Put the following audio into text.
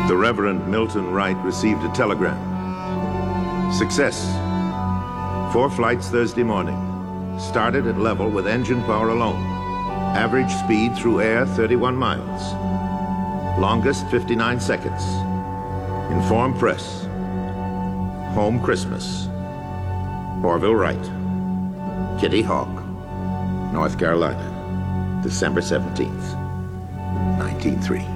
The Reverend Milton Wright received a telegram. Success. 4 flights Thursday morning. Started at level with engine power alone. Average speed through air, 31 miles. Longest, 59 seconds. Inform press. Home Christmas. Orville Wright. Kitty Hawk. North Carolina. December 17th, 1903.